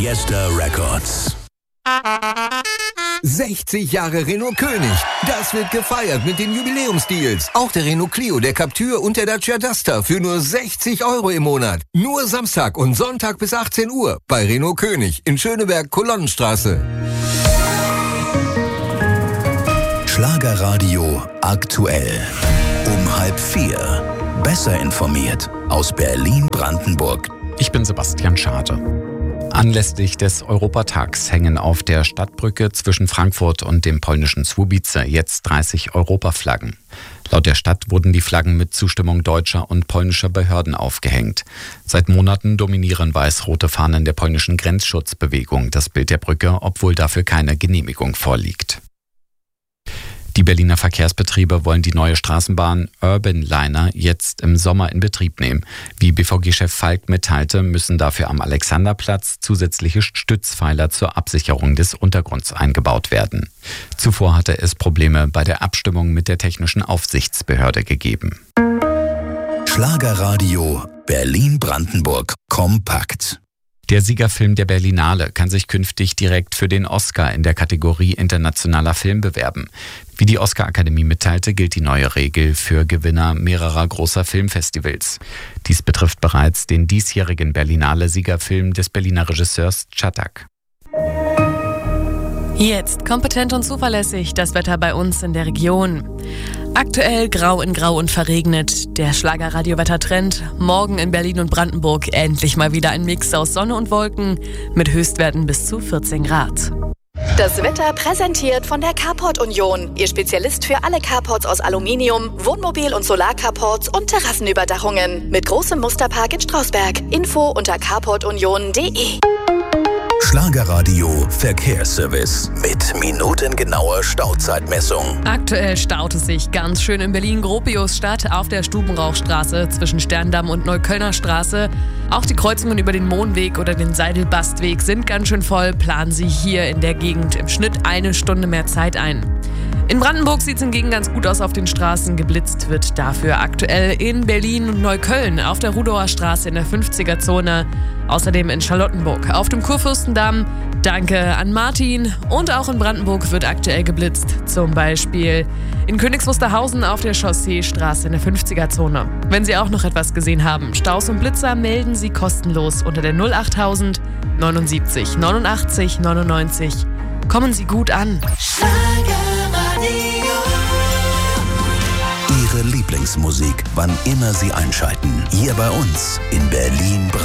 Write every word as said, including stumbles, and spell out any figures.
Fiesta Records. sechzig Jahre Renault König. Das wird gefeiert mit den Jubiläumsdeals. Auch der Renault Clio, der Captur und der Dacia Duster für nur sechzig Euro im Monat. Nur Samstag und Sonntag bis achtzehn Uhr bei Renault König in Schöneberg-Kolonnenstraße. Schlagerradio aktuell. Um halb vier. Besser informiert aus Berlin-Brandenburg. Ich bin Sebastian Schade. Anlässlich des Europatags hängen auf der Stadtbrücke zwischen Frankfurt und dem polnischen Słubice jetzt dreißig Europaflaggen. Laut der Stadt wurden die Flaggen mit Zustimmung deutscher und polnischer Behörden aufgehängt. Seit Monaten dominieren weiß-rote Fahnen der polnischen Grenzschutzbewegung das Bild der Brücke, obwohl dafür keine Genehmigung vorliegt. Die Berliner Verkehrsbetriebe wollen die neue Straßenbahn Urban Liner jetzt im Sommer in Betrieb nehmen. Wie B V G-Chef Falk mitteilte, müssen dafür am Alexanderplatz zusätzliche Stützpfeiler zur Absicherung des Untergrunds eingebaut werden. Zuvor hatte es Probleme bei der Abstimmung mit der Technischen Aufsichtsbehörde gegeben. Schlagerradio Berlin-Brandenburg kompakt. Der Siegerfilm der Berlinale kann sich künftig direkt für den Oscar in der Kategorie Internationaler Film bewerben. Wie die Oscar-Akademie mitteilte, gilt die neue Regel für Gewinner mehrerer großer Filmfestivals. Dies betrifft bereits den diesjährigen Berlinale-Siegerfilm des Berliner Regisseurs Čatak. Jetzt kompetent und zuverlässig das Wetter bei uns in der Region. Aktuell grau in grau und verregnet. Der Schlagerradio-Wettertrend. Morgen in Berlin und Brandenburg endlich mal wieder ein Mix aus Sonne und Wolken mit Höchstwerten bis zu vierzehn Grad. Das Wetter präsentiert von der Carport Union. Ihr Spezialist für alle Carports aus Aluminium, Wohnmobil- und Solarcarports und Terrassenüberdachungen. Mit großem Musterpark in Strausberg. Info unter carport union punkt de. Schlagerradio Verkehrsservice mit minutengenauer Stauzeitmessung. Aktuell staut es sich ganz schön in Berlin-Gropiusstadt auf der Stubenrauchstraße zwischen Sterndamm und Neuköllner Straße. Auch die Kreuzungen über den Mohnweg oder den Seidelbastweg sind ganz schön voll. Planen Sie hier in der Gegend im Schnitt eine Stunde mehr Zeit ein. In Brandenburg sieht es hingegen ganz gut aus auf den Straßen. Geblitzt wird dafür aktuell in Berlin und Neukölln auf der Rudauer Straße in der fünfziger-Zone. Außerdem in Charlottenburg auf dem Kurfürstendamm. Danke an Martin. Und auch in Brandenburg wird aktuell geblitzt. Zum Beispiel in Königs Wusterhausen auf der Chausseestraße in der fünfziger-Zone. Wenn Sie auch noch etwas gesehen haben, Staus und Blitzer, melden Sie kostenlos unter der null achttausend neunundsiebzig neunundachtzig neunundneunzig. Kommen Sie gut an. Ihre Lieblingsmusik, wann immer Sie einschalten. Hier bei uns in Berlin.